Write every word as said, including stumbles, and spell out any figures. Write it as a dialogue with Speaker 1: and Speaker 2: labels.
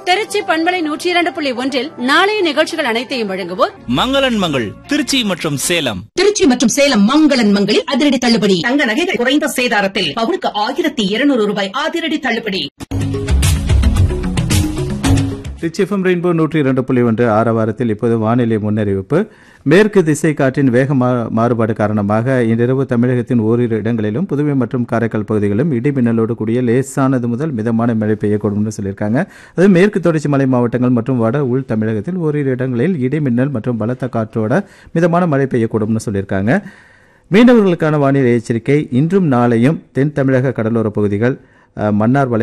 Speaker 1: திருச்சி பண்பலை நூற்றி இரண்டு புள்ளி ஒன்றில் நாளைய நிகழ்ச்சிகள் அனைத்தையும் வழங்குவோர்
Speaker 2: மங்களன் மங்கள் திருச்சி மற்றும் சேலம்.
Speaker 3: திருச்சி மற்றும் சேலம் மங்களன் மங்களில் அதிரடி தள்ளுபடி.
Speaker 4: தங்க நகைகள் குறைந்த சேதாரத்தில் பவுனுக்கு ஆயிரத்தி இருநூறு ரூபாய் அதிரடி தள்ளுபடி.
Speaker 5: திருச்சி எஃப்எம் ரெயின்போ நூற்றி இரண்டு புள்ளி ஒன்று ஆரவாரத்தில் இப்போது வானிலை முன்னறிவிப்பு. மேற்கு திசை காற்றின் வேக மாறுபாடு காரணமாக இன்றிரவு தமிழகத்தின் ஓரிரு இடங்களிலும் புதுவை மற்றும் காரைக்கால் பகுதிகளிலும் இடி மின்னலோடு கூடிய லேசானது முதல் மிதமான மழை பெய்யக்கூடும் சொல்லியிருக்காங்க. அது மேற்கு தொடர்ச்சி மலை மாவட்டங்கள் மற்றும் வட உள் தமிழகத்தில் ஓரிரு இடங்களில் இடி மின்னல் மற்றும் பலத்த காற்றோட மிதமான மழை பெய்யக்கூடும் சொல்லியிருக்காங்க. மீனவர்களுக்கான வானிலை எச்சரிக்கை இன்றும் நாளையும் தென் தமிழக கடலோர பகுதிகள், மன்னார் வளைகுடா